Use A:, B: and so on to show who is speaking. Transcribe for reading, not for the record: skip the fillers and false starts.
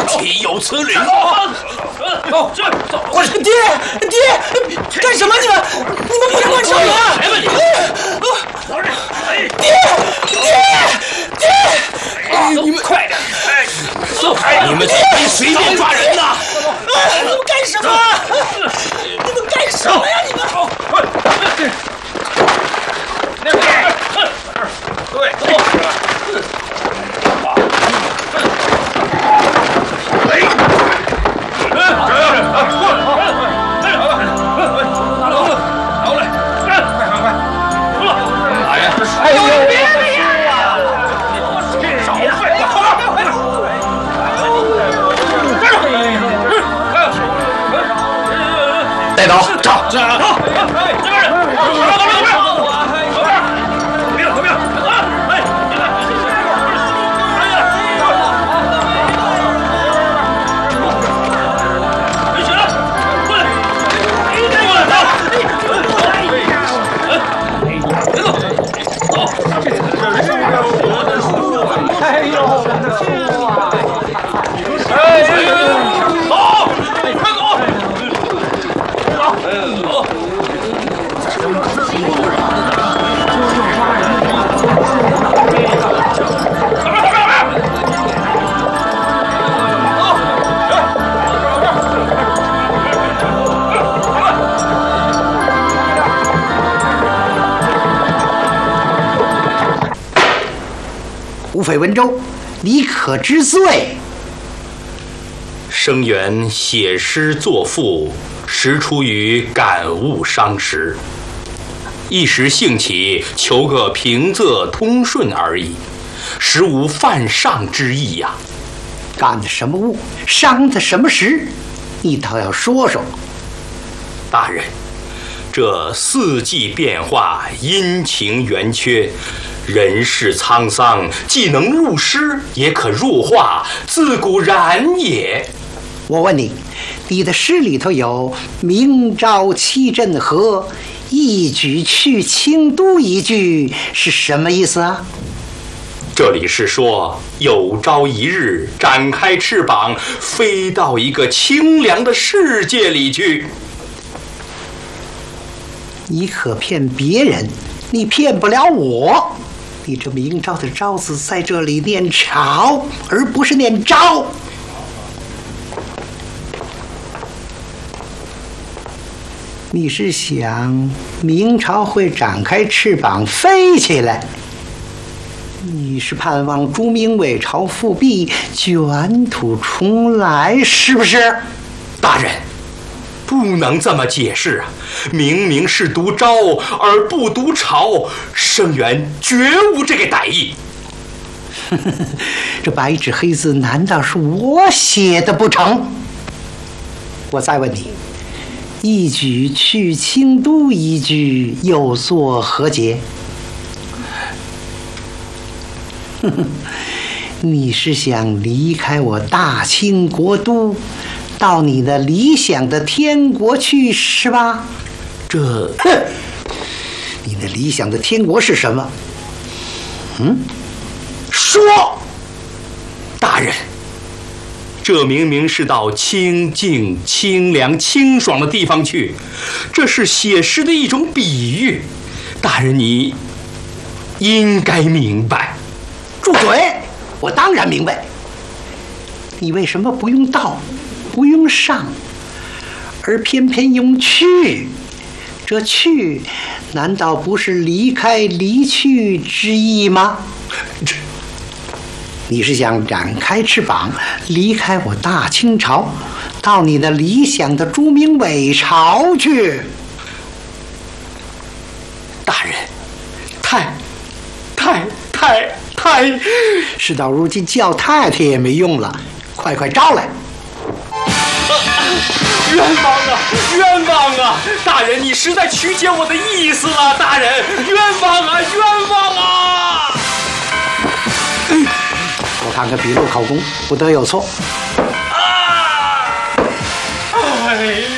A: 岂有此理！
B: 我说爹，干什么你们别乱吵啊！
A: 来吧你！
B: 爹！你们
A: 快点！你们随便抓人呐！
B: 你们干什么？你们干什么呀？你们！
A: 那边，对，走。
B: 带走，
A: 走！这边人，逃命！
B: 吴匪文州，你可知罪？
A: 生源写诗作赋，实出于感悟伤时，一时兴起，求个平仄通顺而已，实无犯上之意呀。
B: 干的什么物，伤的什么时，你倒要说说。
A: 大人，这四季变化，阴晴圆缺，人世沧桑，既能入诗，也可入画，自古然也。
B: 我问你，你的诗里头有“明朝七镇河，一举去清都”一句，是什么意思啊？
A: 这里是说有朝一日展开翅膀，飞到一个清凉的世界里去。
B: 你可骗别人，你骗不了我。你这明朝的朝字在这里念朝，而不是念朝。你是想明朝会展开翅膀飞起来？你是盼望朱明伟朝复辟，卷土重来，是不是？
A: 大人，不能这么解释啊！明明是读朝而不读朝，生源绝无这个歹意。
B: 这白纸黑字难道是我写的不成？我再问你，一举去清都一句又作何解？你是想离开我大清国都，到你的理想的天国去是吧？你的理想的天国是什么？说。
A: 大人，这明明是到清静、清凉、清爽的地方去，这是写诗的一种比喻。大人，你应该明白。
B: 住嘴！我当然明白。你为什么不用到，不用上，而偏偏用去？这去，难道不是离开、离去之意吗？你是想展开翅膀，离开我大清朝，到你的理想的朱明伟朝去？
A: 大人，太，
B: 事到如今叫太太也没用了，快招来！
A: 冤枉啊！冤枉啊！大人，你实在曲解我的意思了。大人，冤枉啊！冤枉啊！
B: 我看看笔录口供，不得有错。
A: 哎